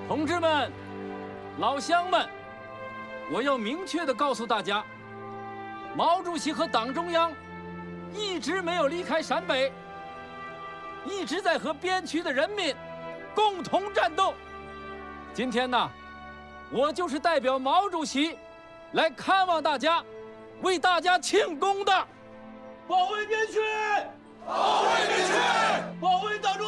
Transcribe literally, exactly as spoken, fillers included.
同志们、老乡们，我要明确地告诉大家，毛主席和党中央一直没有离开陕北，一直在和边区的人民共同战斗。今天呢，我就是代表毛主席来看望大家，为大家庆功的。保卫边区，保卫边区，保卫党中央。